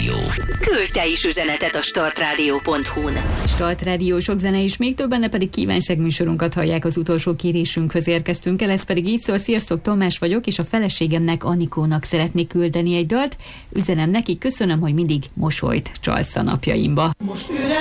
Rádió. Küldj te is üzenetet a startradio.hu-n. Start Rádió, sok zene és még több, benne pedig kívánságműsorunkat hallják. Az utolsó kérésünkhöz érkeztünk el, ez pedig így szól: sziasztok, Tamás vagyok, és a feleségemnek, Anikónak szeretnék küldeni egy dalt. Üzenem neki, köszönöm, hogy mindig mosolyt csalsz a napjaimba. Most